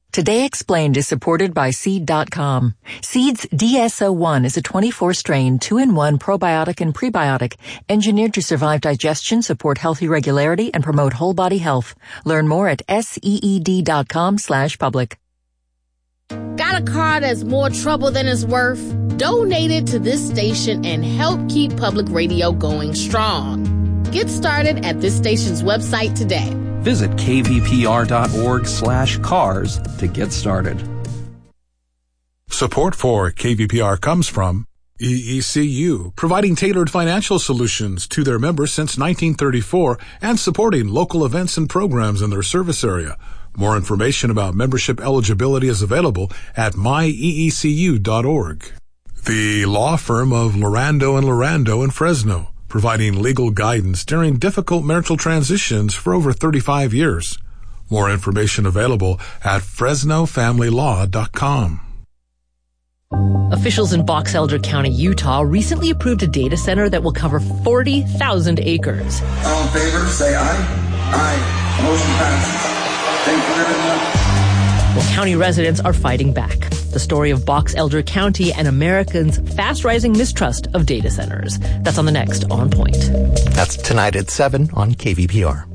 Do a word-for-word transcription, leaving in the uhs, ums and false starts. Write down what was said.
Today Explained is supported by Seed dot com. Seed's D S O one is a twenty-four strain, two in one probiotic and prebiotic, engineered to survive digestion, support healthy regularity, and promote whole body health. Learn more at seed dot com slash public. Got a car that's more trouble than it's worth? Donate it to this station and help keep public radio going strong. Get started at this station's website today. Visit kvpr.org slash cars to get started. Support for K V P R comes from E E C U, providing tailored financial solutions to their members since nineteen thirty-four and supporting local events and programs in their service area. More information about membership eligibility is available at my e e c u dot org. The law firm of Lorando and Lorando in Fresno, providing legal guidance during difficult marital transitions for over thirty-five years. More information available at fresno family law dot com. Officials in Box Elder County, Utah, recently approved a data center that will cover forty thousand acres. All in favor, say aye. Aye. Motion passes. Thank you very much. Well, county residents are fighting back. The story of Box Elder County and Americans' fast-rising mistrust of data centers. That's on the next On Point. That's tonight at seven on K V P R.